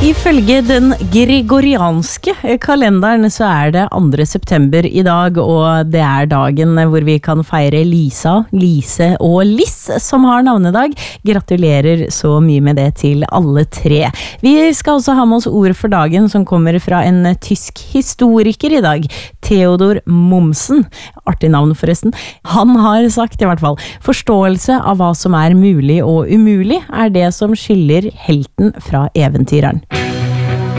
Ifølge den gregorianske kalenderen så det 2. september I dag, og det dagen hvor vi kan feire Lisa, Lise og Liss som har navnedag. Gratulerer så mye med det til alle tre. Vi skal også ha med oss ord for dagen som kommer fra en tysk historiker I dag, Theodor Mommsen. Artig navn forresten. Han har sagt I hvert fall, forståelse av hva som mulig og umulig det som skiller helten fra eventyreren.